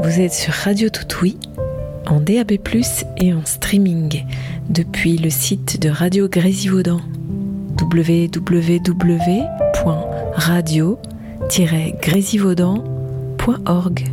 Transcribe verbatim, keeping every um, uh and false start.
Vous êtes sur Radio Toutouille, en D A B plus, et en streaming depuis le site de Radio Grésivaudan, w w w point radio tiret grésivaudan point org.